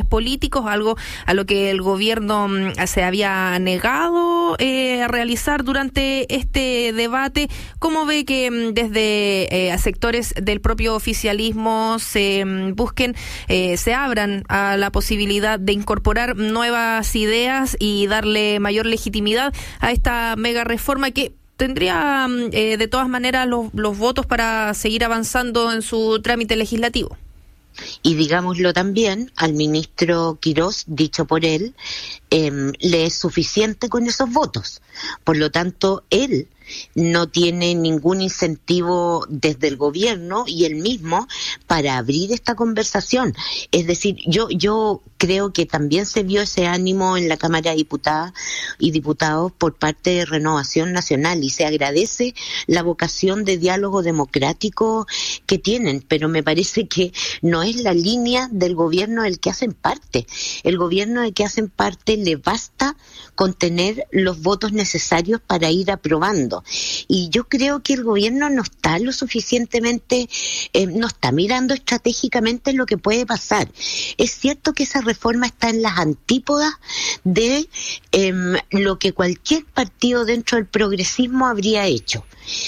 políticos, algo a lo que el gobierno se había negado a realizar durante este debate. ¿Cómo ve que desde sectores del propio oficialismo se busquen, se abran a la posibilidad de incorporar nuevas ideas y darle mayor legitimidad a esta mega reforma que tendría de todas maneras los votos para seguir avanzando en su trámite legislativo? Y digámoslo también, al ministro Quirós, dicho por él, le es suficiente con esos votos. Por lo tanto, él no tiene ningún incentivo desde el gobierno y él mismo para abrir esta conversación. Es decir, yo creo que también se vio ese ánimo en la Cámara de Diputadas y Diputados por parte de Renovación Nacional y se agradece la vocación de diálogo democrático que tienen, pero me parece que no es la línea del gobierno del que hacen parte. El gobierno del que hacen parte le basta con tener los votos necesarios para ir aprobando. Y yo creo que el gobierno no está lo suficientemente, no está mirando estratégicamente lo que puede pasar. Es cierto que esa reforma está en las antípodas de lo que cualquier partido dentro del progresismo habría hecho.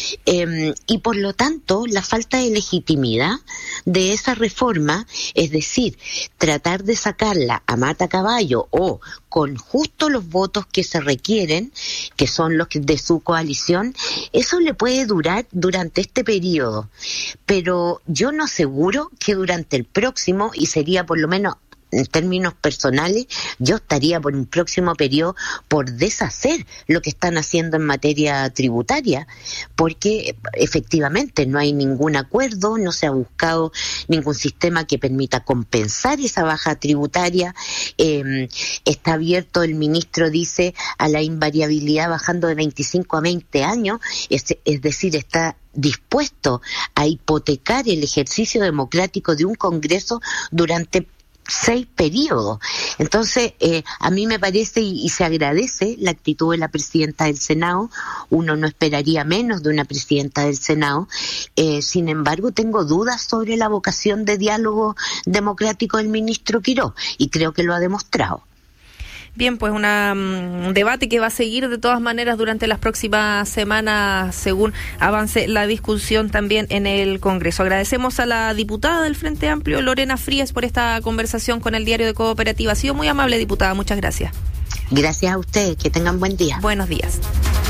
Y por lo tanto, la falta de legitimidad de esa reforma, es decir, tratar de sacarla a mata caballo o con justo los votos que se requieren, que son los de su coalición, eso le puede durar durante este periodo. Pero yo no aseguro que durante el próximo, y sería por lo menos en términos personales, yo estaría por un próximo periodo por deshacer lo que están haciendo en materia tributaria, porque efectivamente no hay ningún acuerdo, no se ha buscado ningún sistema que permita compensar esa baja tributaria. Está abierto, el ministro dice, a la invariabilidad bajando de 25 a 20 años, es decir, está dispuesto a hipotecar el ejercicio democrático de un Congreso durante 6 periodos. Entonces, a mí me parece y se agradece la actitud de la presidenta del Senado. Uno no esperaría menos de una presidenta del Senado. Sin embargo, tengo dudas sobre la vocación de diálogo democrático del ministro Quirós y creo que lo ha demostrado. Bien, pues un debate que va a seguir de todas maneras durante las próximas semanas según avance la discusión también en el Congreso. Agradecemos a la diputada del Frente Amplio, Lorena Frías, por esta conversación con el Diario de Cooperativa. Ha sido muy amable, diputada. Muchas gracias. Gracias a ustedes. Que tengan buen día. Buenos días.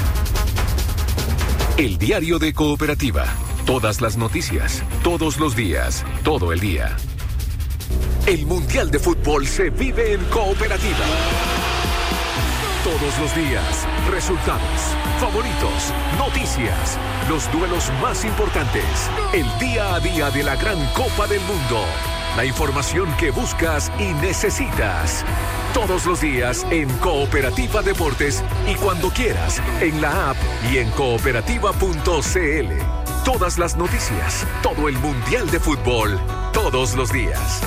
El Diario de Cooperativa. Todas las noticias, todos los días, todo el día. El Mundial de Fútbol se vive en Cooperativa. Todos los días, resultados, favoritos, noticias, los duelos más importantes, el día a día de la gran Copa del Mundo, la información que buscas y necesitas. Todos los días en Cooperativa Deportes y cuando quieras en la app y en cooperativa.cl. Todas las noticias, todo el Mundial de Fútbol, todos los días.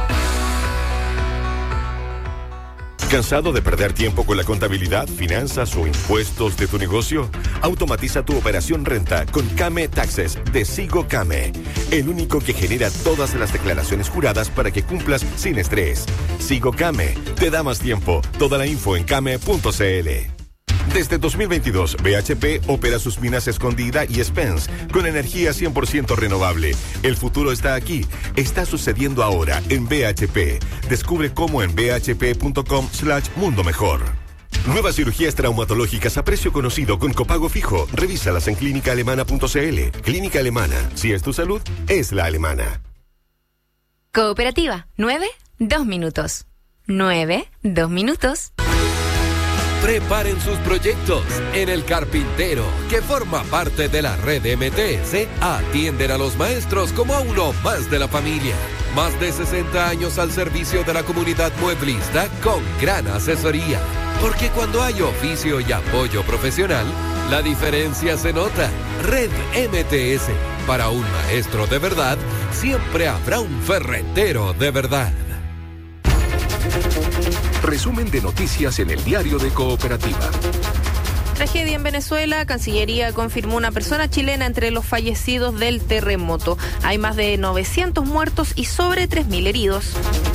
¿Cansado de perder tiempo con la contabilidad, finanzas o impuestos de tu negocio? Automatiza tu operación renta con Kame Taxes de Sigo Kame, el único que genera todas las declaraciones juradas para que cumplas sin estrés. Sigo Kame te da más tiempo. Toda la info en kame.cl. Desde 2022, BHP opera sus minas Escondida y Spence con energía 100% renovable. El futuro está aquí. Está sucediendo ahora en BHP. Descubre cómo en bhp.com/mundo mejor. Nuevas cirugías traumatológicas a precio conocido con copago fijo. Revísalas en clínicaalemana.cl. Clínica Alemana. Si es tu salud, es la alemana. Cooperativa. 9, 2 minutos. 9, 2 minutos. Preparen sus proyectos. En El Carpintero, que forma parte de la red MTS, atienden a los maestros como a uno más de la familia. Más de 60 años al servicio de la comunidad mueblista con gran asesoría. Porque cuando hay oficio y apoyo profesional, la diferencia se nota. Red MTS. Para un maestro de verdad, siempre habrá un ferretero de verdad. Resumen de noticias en el Diario de Cooperativa. Tragedia en Venezuela. Cancillería confirmó una persona chilena entre los fallecidos del terremoto. Hay más de 900 muertos y sobre 3.000 heridos.